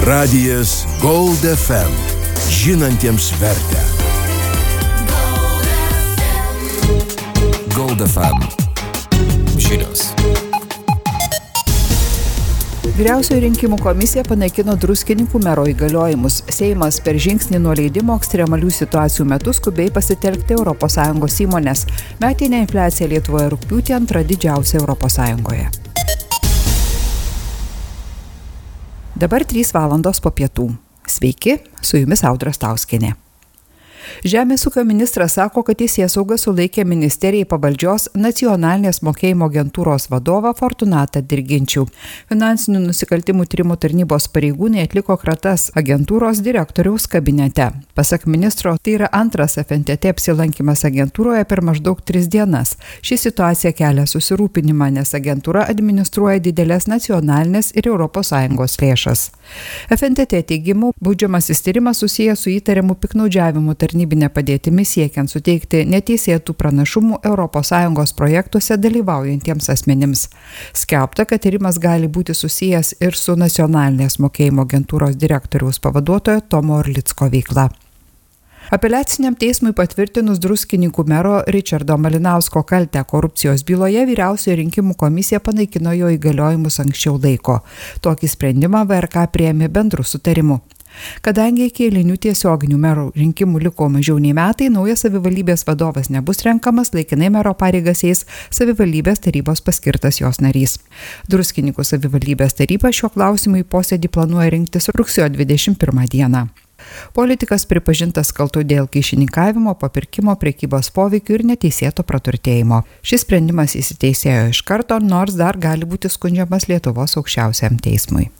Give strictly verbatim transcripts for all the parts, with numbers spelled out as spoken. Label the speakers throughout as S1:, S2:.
S1: Radijas Gold F M. Žinantiems vertę. Gold F M. Žinios.
S2: Vyriausioji rinkimų komisija panaikino Druskininkų mero įgaliojimus. Seimas per žingsnį nuo leidimo ekstremalių situacijų metu skubiai pasitelkti Europos Sąjungos įmonės. Metinė infliacija Lietuvoje rugpjūtį antra didžiausia Europos Sąjungoje. Dabar trys valandos po pietų. Sveiki, su jumis Audra Stauskienė. Žemės ūkio ministras sako, kad teisėsauga sulaikė ministerijai pavaldžios nacionalinės mokėjimo agentūros vadovą Fortunatą Dirginčių. Finansinių nusikaltimų tyrimo tarnybos pareigūnai atliko kratas agentūros direktoriaus kabinete. Pasak ministro, tai yra antras F N T T apsilankymas agentūroje per maždaug tris dienas. Ši situacija kelia susirūpinimą, nes agentūra administruoja didelės nacionalinės ir Europos Sąjungos lėšas. F N T T teigimu, baudžiamasis tyrimas susijęs su įtariamu piktnaudžiavimu tarnybinė padėtimi siekiant suteikti neteisėtų pranašumų Europos Sąjungos projektuose dalyvaujantiems asmenims. Skelbta, kad tyrimas gali būti susijęs ir su nacionalinės mokėjimo agentūros direktoriaus pavaduotojo Tomo Orlicko veikla. Apeliaciniam teismui patvirtinus Druskininkų mero Ričardo Malinausko kaltę korupcijos byloje, Vyriausioji rinkimų komisija panaikino jo įgaliojimus anksčiau laiko. Tokį sprendimą V R K priėmė bendru sutarimu. Kadangi iki eilinių tiesioginių merų rinkimų liko mažiau nei metai, naujas savivaldybės vadovas nebus renkamas, laikinai mero pareigas eis savivaldybės tarybos paskirtas jos narys. Druskininkų savivaldybės taryba šiuo klausimu į posėdį planuoja rinktis rugsėjo dvidešimt pirmą dieną. Politikas pripažintas kaltu dėl kyšininkavimo, papirkimo, prekybos poveikių ir neteisėto praturtėjimo. Šis sprendimas įsiteisėjo iš karto, nors dar gali būti skundžiamas Lietuvos aukščiausiam teismui.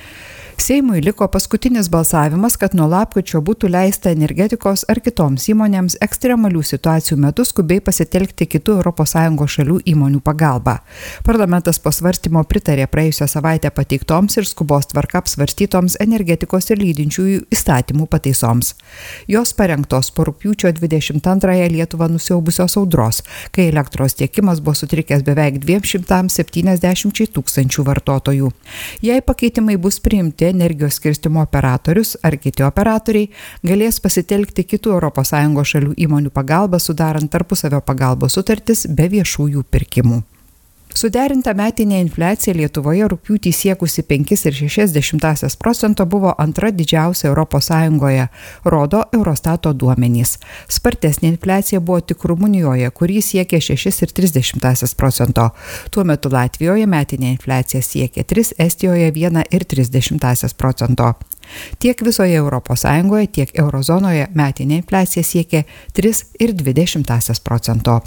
S2: Seimui liko paskutinis balsavimas, kad nuo lapkričio būtų leista energetikos ar kitoms įmonėms ekstremalių situacijų metu skubiai pasitelkti kitų Europos Sąjungos šalių įmonių pagalbą. Parlamentas po svarstymo pritarė praėjusią savaitę pateiktoms ir skubos tvarka apsvarstytoms energetikos ir lydinčiųjų įstatymų pataisoms. Jos parengtos po rugpjūčio dvidešimt antrąją Lietuvą nusiaubusios audros, kai elektros tiekimas buvo sutrikęs beveik dviem šimtams septyniasdešimčiai tūkstančių vartotojų. Jei pakeitimai bus priimti, energijos skirstymo operatorius ar kiti operatoriai galės pasitelkti kitų Europos Sąjungos šalių įmonių pagalbą, sudarant tarpusavio pagalbos sutartis be viešųjų pirkimų. Suderinta metinė infliacija Lietuvoje rugpjūtį siekusi penkias ir šešias dešimtąsias procento buvo antra didžiausia Europos Sąjungoje, rodo Eurostato duomenys. Spartesnė infliacija buvo tik Rumunijoje, kuri siekė šešias ir tris dešimtąsias procento. Tuo metu Latvijoje metinė infliacija siekė tris, Estijoje vieną ir tris dešimtąsias procento. Tiek visoje Europos Sąjungoje, tiek eurozonoje metinė infliacija siekė tris ir dvi dešimtąsias procento.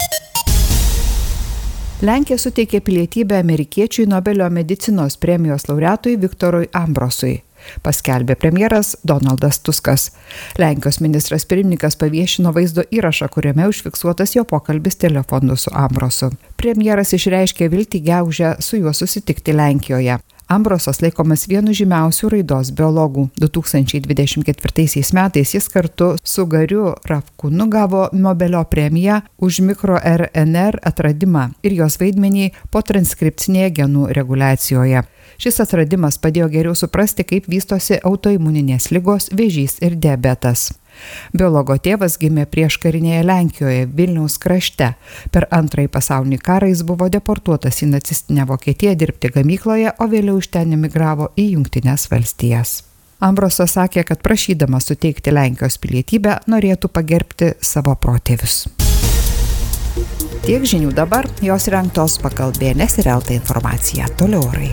S2: Lenkija suteikė pilietybę amerikiečiui Nobelio medicinos premijos laureatui Viktorui Ambrosui, paskelbė premjeras Donaldas Tuskas. Lenkijos ministras pirmininkas paviešino vaizdo įrašą, kuriame užfiksuotas jo pokalbis telefonu su Ambrosu. Premjeras išreiškė viltį gegužę su juo susitikti Lenkijoje. Ambrosas laikomas vienu žymiausių raidos biologų. du tūkstančiai dvidešimt ketvirtaisiais metais jis kartu su Gariu Ravkunu gavo Nobelio premiją už mikro R N R atradimą ir jos vaidmenį po transkripcinėje genų reguliacijoje. Šis atradimas padėjo geriau suprasti, kaip vystosi autoimuninės ligos, vėžys ir diabetas. Biologo tėvas gimė prieškarinėje Lenkijoje, Vilniaus krašte. Per antrąjį pasaulinį karą jis buvo deportuotas į nacistinę Vokietiją dirbti gamykloje, o vėliau iš ten emigravo į Jungtines valstijas. Ambrosas sakė, kad prašydamas suteikti Lenkijos pilietybę norėtų pagerbti savo protėvius. Tiek žinių dabar, jos rengtos pagal B N S ir L T informaciją. Toliau orai.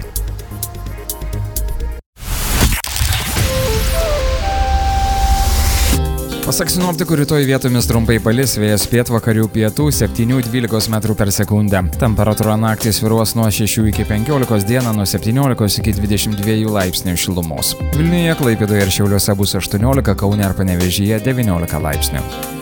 S3: Pasak sinoptikų, rytoj vietomis trumpai palis, vėjas pietvakarių pietų septynių dvylikos metrų per sekundę. Temperatūra naktį svyruos nuo šešių iki penkiolikos, dieną nuo septyniolikos iki dvidešimt dviejų laipsnių šilumos. Vilniuje, Klaipėdoje ir Šiauliuose bus aštuoniolika, Kaune ir Panevėžyje devyniolika laipsnių.